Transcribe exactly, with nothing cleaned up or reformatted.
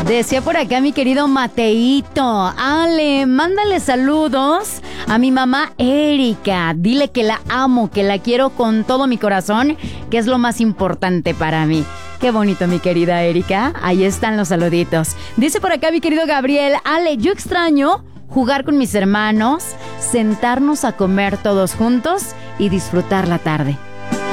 Decía por acá mi querido Mateito. Ale, mándale saludos a mi mamá Erika. Dile que la amo, que la quiero con todo mi corazón, que es lo más importante para mí. Qué bonito, mi querida Erika. Ahí están los saluditos. Dice por acá mi querido Gabriel. Ale, yo extraño jugar con mis hermanos, sentarnos a comer todos juntos y disfrutar la tarde.